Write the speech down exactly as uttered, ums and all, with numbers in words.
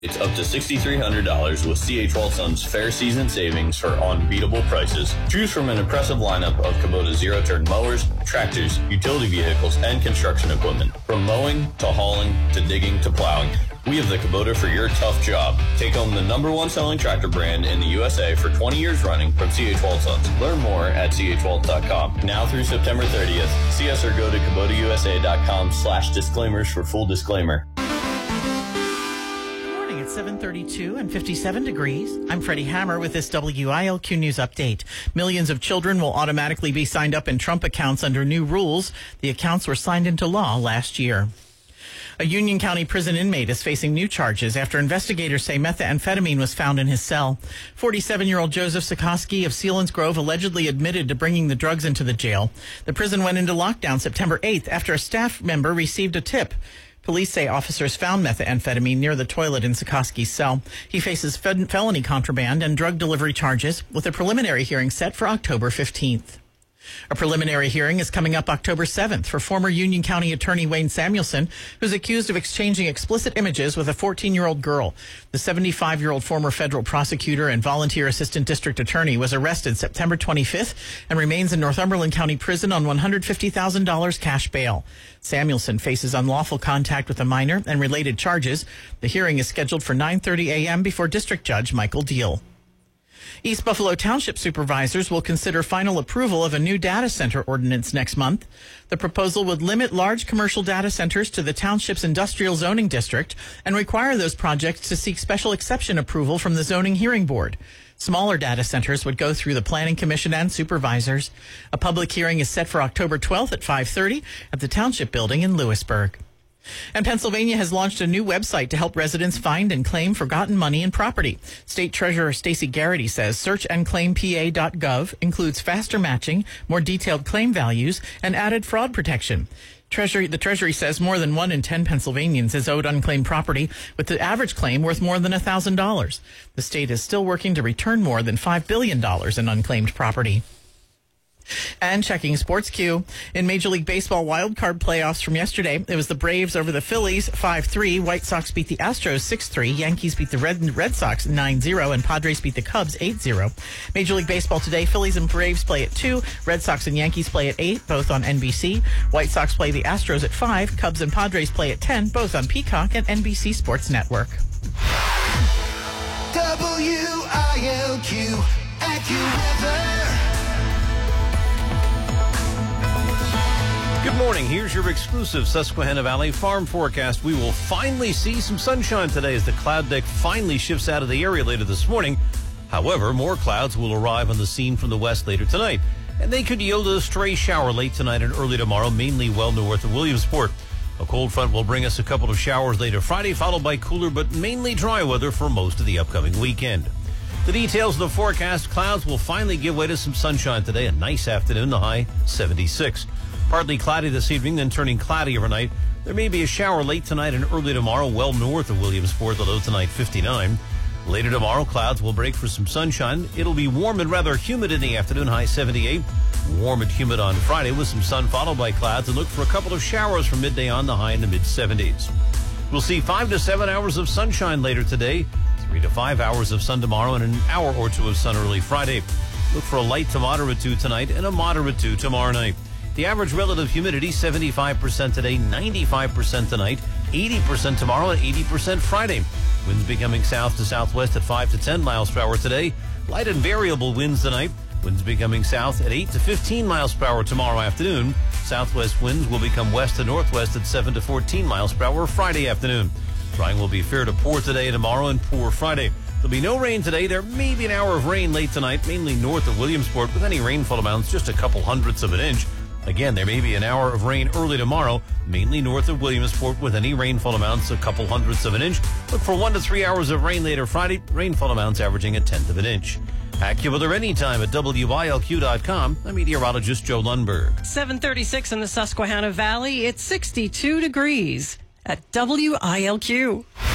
It's up to six thousand three hundred dollars with C H Walton's fair season savings for unbeatable prices. Choose from an impressive lineup of Kubota zero-turn mowers, tractors, utility vehicles, and construction equipment. From mowing to hauling to digging to plowing, we have the Kubota for your tough job. Take home the number one selling tractor brand in the U S A for twenty years running from C H Walton's. Learn more at C H Walt dot com. Now through September thirtieth. See us or go to Kubota U S A dot com slash disclaimers for full disclaimer. It's seven thirty-two and fifty-seven degrees. I'm Freddie Hammer with this W I L Q News Update. Millions of children will automatically be signed up in Trump accounts under new rules. The accounts were signed into law last year. A Union County prison inmate is facing new charges after investigators say methamphetamine was found in his cell. forty-seven-year-old Joseph Sikorsky of Selinsgrove allegedly admitted to bringing the drugs into the jail. The prison went into lockdown September eighth after a staff member received a tip. Police say officers found methamphetamine near the toilet in Sikorsky's cell. He faces felony contraband and drug delivery charges, with a preliminary hearing set for October fifteenth. A preliminary hearing is coming up October seventh for former Union County Attorney Wayne Samuelson, who's accused of exchanging explicit images with a fourteen-year-old girl. The seventy-five-year-old former federal prosecutor and volunteer assistant district attorney was arrested September twenty-fifth and remains in Northumberland County Prison on one hundred fifty thousand dollars cash bail. Samuelson faces unlawful contact with a minor and related charges. The hearing is scheduled for nine thirty a.m. before District Judge Michael Deal. East Buffalo Township supervisors will consider final approval of a new data center ordinance next month. The proposal would limit large commercial data centers to the township's industrial zoning district and require those projects to seek special exception approval from the zoning hearing board. Smaller data centers would go through the Planning Commission and supervisors. A public hearing is set for October twelfth at five thirty at the Township Building in Lewisburg. And Pennsylvania has launched a new website to help residents find and claim forgotten money and property. State Treasurer Stacey Garrity says search and claim P A dot gov includes faster matching, more detailed claim values, and added fraud protection. Treasury, the Treasury says more than one in ten Pennsylvanians is owed unclaimed property, with the average claim worth more than one thousand dollars. The state is still working to return more than five billion dollars in unclaimed property. And checking Sports Q. In Major League Baseball wildcard playoffs from yesterday, it was the Braves over the Phillies five three, White Sox beat the Astros six three, Yankees beat the Red, Red Sox nine zero, and Padres beat the Cubs eight zero. Major League Baseball today, Phillies and Braves play at two, Red Sox and Yankees play at eight, both on N B C. White Sox play the Astros at five, Cubs and Padres play at ten, both on Peacock and N B C Sports Network. W I L Q, AccuWeather. Good morning. Here's your exclusive Susquehanna Valley farm forecast. We will finally see some sunshine today as the cloud deck finally shifts out of the area later this morning. However, more clouds will arrive on the scene from the west later tonight, and they could yield a stray shower late tonight and early tomorrow, mainly well north of Williamsport. A cold front will bring us a couple of showers later Friday, followed by cooler but mainly dry weather for most of the upcoming weekend. The details of the forecast: clouds will finally give way to some sunshine today. A nice afternoon, the high seventy-six. Partly cloudy this evening, then turning cloudy overnight. There may be a shower late tonight and early tomorrow, well north of Williamsport, the low tonight fifty-nine. Later tomorrow, clouds will break for some sunshine. It'll be warm and rather humid in the afternoon, high seventy-eight. Warm and humid on Friday with some sun followed by clouds, and look for a couple of showers from midday on, the high in the mid seventies. We'll see five to seven hours of sunshine later today, three to five hours of sun tomorrow, and an hour or two of sun early Friday. Look for a light to moderate two tonight and a moderate two tomorrow night. The average relative humidity, seventy-five percent today, ninety-five percent tonight, eighty percent tomorrow, and eighty percent Friday. Winds becoming south to southwest at five to ten miles per hour today. Light and variable winds tonight. Winds becoming south at eight to fifteen miles per hour tomorrow afternoon. Southwest winds will become west to northwest at seven to fourteen miles per hour Friday afternoon. Drying will be fair to poor today and tomorrow, and poor Friday. There'll be no rain today. There may be an hour of rain late tonight, mainly north of Williamsport, with any rainfall amounts just a couple hundredths of an inch. Again, there may be an hour of rain early tomorrow, mainly north of Williamsport, with any rainfall amounts a couple hundredths of an inch. Look for one to three hours of rain later Friday, rainfall amounts averaging a tenth of an inch. AccuWeather anytime at W I L Q dot com. I'm meteorologist Joe Lundberg. seven thirty-six in the Susquehanna Valley. It's sixty-two degrees at W I L Q.